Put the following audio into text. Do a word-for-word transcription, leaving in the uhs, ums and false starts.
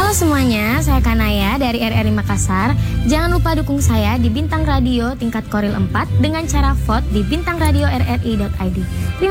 Halo semuanya, saya Kanaya dari R R I Makassar. Jangan lupa dukung saya di Bintang Radio tingkat Koril empat dengan cara vote di bintang radio r r i dot i d. Terima